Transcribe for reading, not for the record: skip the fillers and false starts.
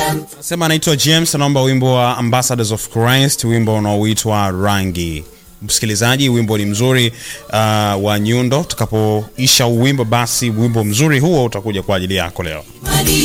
Sema anaitwa James, anaomba wimbo wa Ambassadors of Christ, wimbo unaoitwa Rangi. Msikilizaji, wimbo ni mzuri wa nyundo. Tutakapoisha wimbo, basi wimbo mzuri huo utakuja kwa ajili yako leo.